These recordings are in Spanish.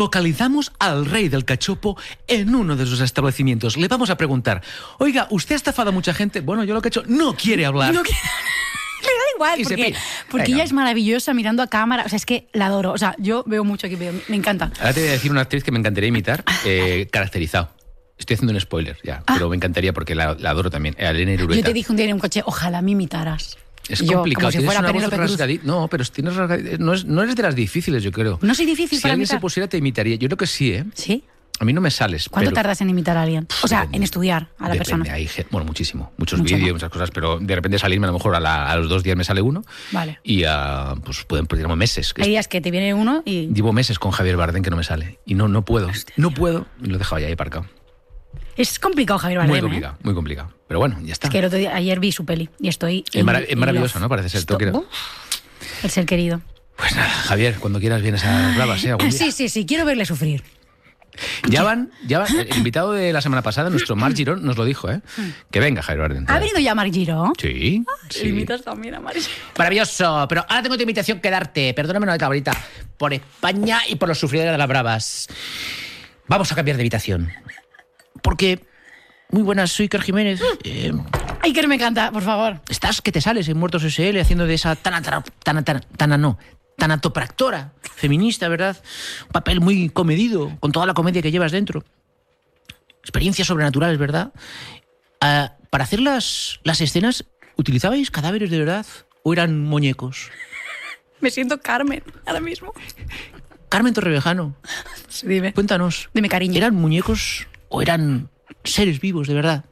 localizamos al rey del cachopo en uno de sus establecimientos. Le vamos a preguntar, oiga, ¿usted ha estafado a mucha gente? Bueno, yo lo que he hecho, no quiere hablar. No quiere... Le da igual, porque ella es maravillosa mirando a cámara. O sea, es que la adoro. O sea, yo veo mucho aquí, me encanta. Ahora te voy a decir una actriz que me encantaría imitar, caracterizado. Estoy haciendo un spoiler ya, pero me encantaría porque la adoro también. Elena Irureta. Yo te dije un día en un coche, ojalá me imitaras. Es complicado. Como si fuera tienes una voz rasgadita. No, pero tienes rasgadita. No eres de las difíciles, yo creo. No soy difícil para imitar. Si alguien se pusiera, te imitaría. Yo creo que sí, ¿eh? ¿Sí? A mí no me sales. ¿Cuánto tardas en imitar a alguien? O sea, en estudiar a la persona. Bueno, muchísimo. Muchos vídeos, muchas cosas, pero de repente salirme, a lo mejor a los 2 días me sale uno. Vale. Y pues pueden perder meses. Hay días que te viene uno y... Llevo meses con Javier Bardem que no me sale. Y no puedo. Hostia, no puedo. Y lo he dejado ya ahí aparcado. Es complicado, Javier Bardem. Muy complicado, muy complicado. Pero bueno, ya está. Es que ayer vi su peli y estoy... Es maravilloso, ¿no? Parece ser. El ser querido. Pues nada, Javier, cuando quieras vienes a Bravas, ¿eh? Sí, quiero verle sufrir. Ya van, el invitado de la semana pasada, nuestro Marc Girón, nos lo dijo, ¿eh? Que venga, Javier Bardem. ¿Ha venido ya Marc Girón? Sí. Invitas también a Marc Girón. Maravilloso, pero ahora tengo otra invitación que darte. Perdóname una cabrita. Por España y por los sufridores de las bravas. Vamos a cambiar de invitación. Porque... Muy buenas, soy Iker Jiménez. Iker me encanta, por favor. Estás que te sales en Muertos S.L. haciendo de esa tanatopractora feminista, ¿verdad? Un papel muy comedido, con toda la comedia que llevas dentro. Experiencias sobrenaturales, ¿verdad? Para hacer las escenas, ¿utilizabais cadáveres de verdad o eran muñecos? Me siento Carmen ahora mismo. Carmen Torrevejano. Sí, dime. Cuéntanos. Dime, cariño. ¿Eran muñecos o eran seres vivos, de verdad?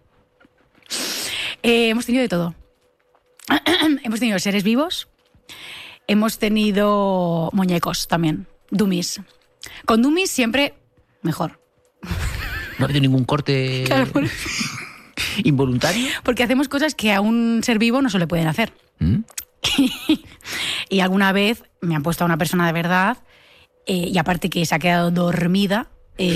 Hemos tenido de todo. Hemos tenido seres vivos. Hemos tenido muñecos también. Dummies. Con dummies siempre mejor. ¿No ha habido ningún corte involuntario? Porque hacemos cosas que a un ser vivo no se le pueden hacer. Y alguna vez me han puesto a una persona de verdad y aparte que se ha quedado dormida...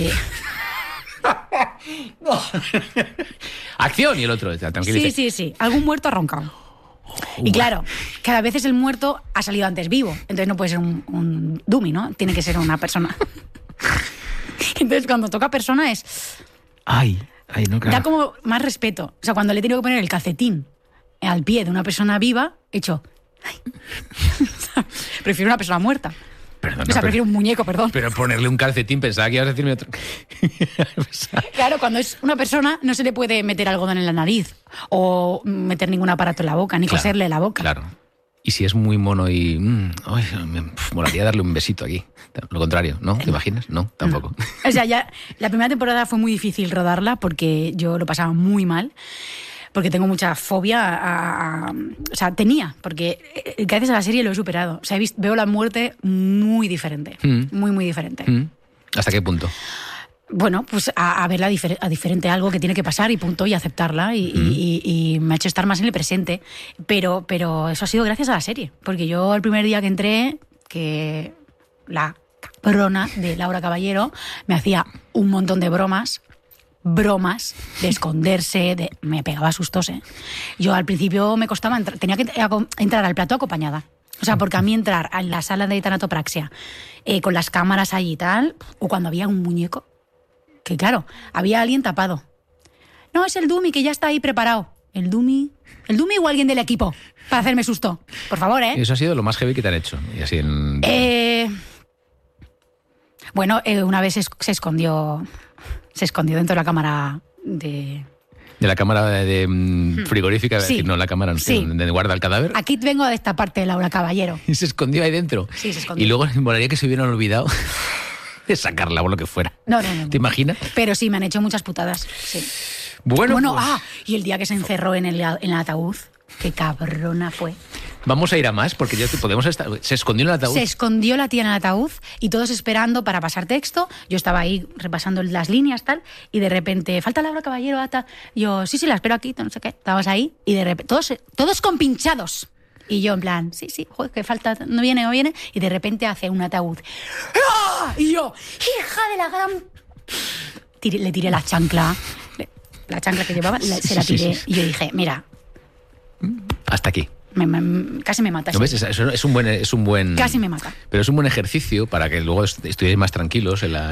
No. Acción y el otro. Sí. Algún muerto ha roncado. Y claro, cada vez el muerto ha salido antes vivo. Entonces no puede ser un dummy, ¿no? Tiene que ser una persona. Entonces cuando toca persona es... Ay, no, claro. Da como más respeto. O sea, cuando le he tenido que poner el calcetín al pie de una persona viva, he hecho... Ay. Prefiero una persona muerta. Perdón, prefiero un muñeco, perdón. Pero ponerle un calcetín, pensaba que ibas a decirme otro. Claro, cuando es una persona no se le puede meter algodón en la nariz o meter ningún aparato en la boca, ni coserle la boca. Claro. Y si es muy mono y... me molaría darle un besito aquí. Lo contrario, ¿no? ¿Te imaginas? No, tampoco. No. O sea, ya la primera temporada fue muy difícil rodarla porque yo lo pasaba muy mal. Porque tengo mucha fobia o sea, tenía, porque gracias a la serie lo he superado. O sea, veo la muerte muy diferente. Muy diferente. ¿Hasta qué punto? Bueno, pues a verla diferente, algo que tiene que pasar y punto, y aceptarla. Y me ha hecho estar más en el presente. Pero eso ha sido gracias a la serie. Porque yo el primer día que entré, que la cabrona de Laura Caballero me hacía un montón de bromas de esconderse, me pegaba sustos, ¿eh? Yo al principio me costaba tenía que entrar al plató acompañada. O sea, porque a mí entrar en la sala de tanatopraxia con las cámaras allí y tal, o cuando había un muñeco, que claro, había alguien tapado. No, es el dummy que ya está ahí preparado. ¿El dummy o alguien del equipo para hacerme susto? Por favor, ¿eh? Eso ha sido lo más heavy que te han hecho. Y así Bueno, una vez se escondió dentro de la cámara de la cámara de frigorífica, sí. Decir, no, la cámara donde guarda el cadáver. Aquí vengo de esta parte de Laura Caballero. Y se escondió ahí dentro. Sí, se escondió. Y luego me molaría que se hubieran olvidado de sacarla o lo que fuera. No. ¿Te imaginas? Pero sí, me han hecho muchas putadas. Sí. Bueno, pues... y el día que se encerró en el ataúd, qué cabrona fue. Vamos a ir a más, porque ya podemos estar... Se escondió en el ataúd. Se escondió la tía en el ataúd y todos esperando para pasar texto. Yo estaba ahí repasando las líneas, tal, y de repente, falta Laura Caballero, ata. Yo, sí, la espero aquí, no sé qué. Estábamos ahí y de repente, todos compinchados. Y yo en plan, sí, joder, que falta, no viene. Y de repente hace un ataúd. ¡Ah! Y yo, hija de la gran... Le tiré la chancla. La chancla que llevaba, se la tiré. Sí. Y yo dije, mira... Hasta aquí. Casi me mata. ¿No ves? Es un buen... Casi me mata. Pero es un buen ejercicio para que luego estudiéis más tranquilos